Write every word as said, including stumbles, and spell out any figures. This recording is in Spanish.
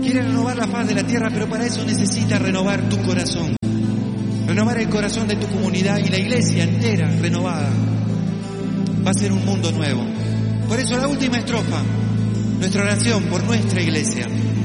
quiere renovar la faz de la tierra, pero para eso necesita renovar tu corazón, renovar el corazón de tu comunidad, y la iglesia entera renovada va a ser un mundo nuevo. Por eso la última estrofa, nuestra oración por nuestra iglesia.